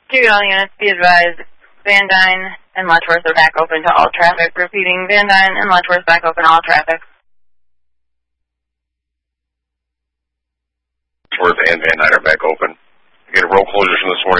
To all units, be advised, Van Dyne and Letchworth are back open to all traffic. Repeating, Van Dyne and Letchworth back open to all traffic. Letchworth and Van Dyne are back open. Again, road closures from this morning.